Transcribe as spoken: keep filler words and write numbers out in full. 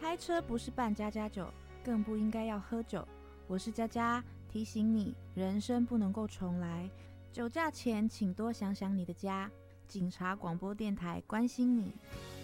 开车不是扮家家酒，更不应该要喝酒。我是佳佳，提醒你，人生不能够重来，酒驾前请多想想你的家。警察广播电台关心你。